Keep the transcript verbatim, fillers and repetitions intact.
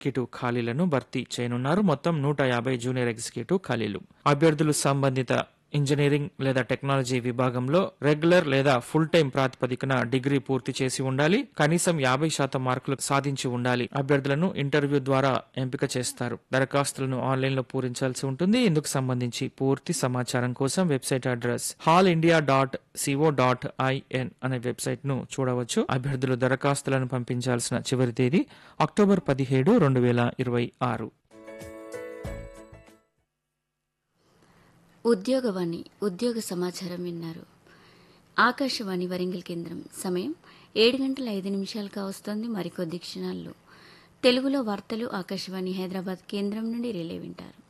Executive ఖాళీలను భర్తీ చేయనున్నారు. మొత్తం నూట యాభై జూనియర్ ఎగ్జిక్యూటివ్ ఖాళీలు. అభ్యర్థులు సంబంధిత ఇంజనీరింగ్ లేదా టెక్నాలజీ విభాగంలో రెగ్యులర్ లేదా ఫుల్ టైం ప్రాతిపదికన డిగ్రీ పూర్తి చేసి ఉండాలి. కనీసం యాభై శాతం మార్కులు సాధించి ఉండాలి. అభ్యర్థులను ఇంటర్వ్యూ ద్వారా ఎంపిక చేస్తారు. దరఖాస్తులను ఆన్లైన్ లో పూరించాల్సి ఉంటుంది. ఇందుకు సంబంధించి పూర్తి సమాచారం కోసం website address hall India dot CO dot IN అనే వెబ్సైట్ ను చూడవచ్చు. అభ్యర్థులు దరఖాస్తులను పంపించాల్సిన చివరి తేదీ అక్టోబర్ పదిహేడు రెండు వేల ఇరవై ఆరు. ఉద్యోగవాణి ఉద్యోగ సమాచారం విన్నారు. ఆకాశవాణి వరంగల్ కేంద్రం సమయం ఏడు గంటల ఐదు నిమిషాలు కావస్తోంది. మరికొద్ది క్షణాల్లో తెలుగులో వార్తలు ఆకాశవాణి హైదరాబాద్ కేంద్రం నుండి రిలే వింటారు.